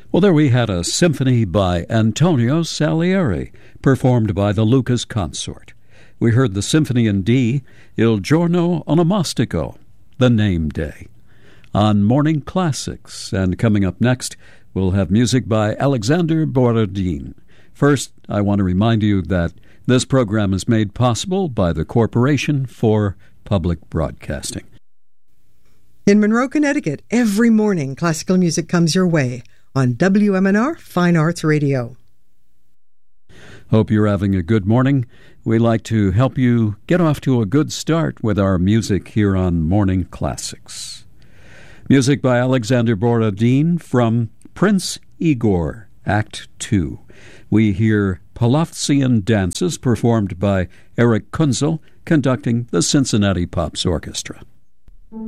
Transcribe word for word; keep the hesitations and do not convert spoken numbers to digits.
Well, there we had a symphony by Antonio Salieri, performed by the Lucas Consort. We heard the Symphony in D, Il Giorno Onomastico, the Name Day, on Morning Classics. And coming up next, we'll have music by Alexander Borodin. First, I want to remind you that this program is made possible by the Corporation for Public Broadcasting. In Monroe, Connecticut, every morning, classical music comes your way on W M N R Fine Arts Radio. Hope you're having a good morning. We'd like to help you get off to a good start with our music here on Morning Classics. Music by Alexander Borodin from Prince Igor, Act two. We hear Polovtsian dances performed by Eric Kunzel, conducting the Cincinnati Pops Orchestra.